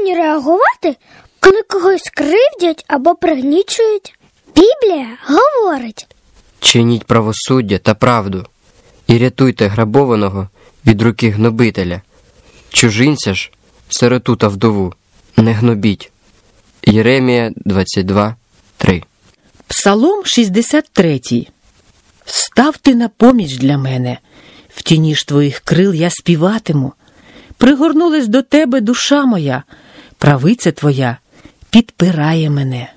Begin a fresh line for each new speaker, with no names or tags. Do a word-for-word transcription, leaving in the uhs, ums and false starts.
повинні реагувати, коли когось кривдять або пригнічують? Біблія говорить:
чиніть правосуддя та правду і рятуйте грабованого від руки гнобителя. Чужинця ж, сироту та вдову, не гнобіть. Єремія двадцять два три.
Псалом шістдесят три. Став ти на поміч для мене, в тіні ж твоїх крил я співатиму. Пригорнулась до тебе душа моя, правиця твоя підпирає мене.